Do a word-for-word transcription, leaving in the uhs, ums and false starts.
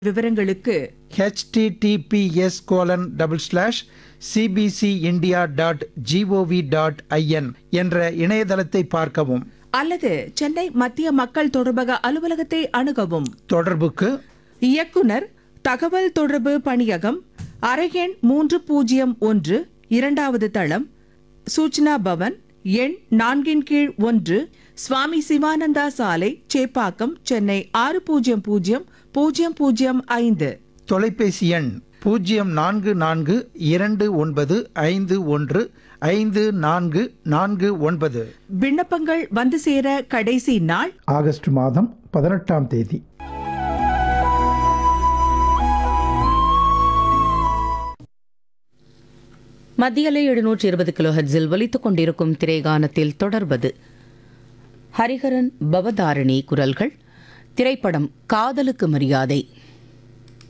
விவரங்களுக்கு https colon double slash CBC India dot gov dot IN என்ற இணையதளத்தை பார்க்கவும். அல்லது சென்னை மத்திய மக்கள் தொடர்பக அலுவலகத்தை அணுகவும். தொடர்புக்கு இயக்குனர் தகவல் தொடர்பு பணியகம், அறையெண் மூன்று பூஜ்ஜியம் ஒன்று, இரண்டாவது தளம், சூச்சனா பவன், எண் நான்கின் கீழ் ஒன்று, சுவாமி சிவானந்தா சாலை, சேப்பாக்கம், சென்னை ஆறு பூஜ்ஜியம் பூஜ்ஜியம் பூஜ்ஜியம் பூஜ்ஜியம் ஐந்து. தொலைபேசி எண் பூஜ்ஜியம் நான்கு நான்கு இரண்டு ஒன்பது ஐந்து ஒன்று ஐந்து நான்கு நான்கு ஒன்பது. விண்ணப்பங்கள் வந்து சேர கடைசி நாள் ஆகஸ்ட் மாதம் பதினெட்டாம் தேதி. மத்தியலை எழுநூற்றி இருபது கிலோ ஹெட்ஸில் ஒலித்துக் கொண்டிருக்கும் திரைகானத்தில் தொடர்வது ஹரிஹரன் பவதாரணி குரல்கள். திரைப்படம் காதலுக்கு மரியாதை.